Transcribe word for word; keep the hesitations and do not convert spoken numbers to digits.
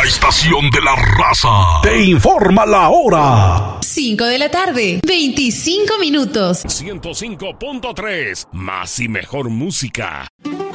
estación de la raza te informa la hora. cinco de la tarde, veinticinco minutos. ciento cinco punto tres, más y mejor música.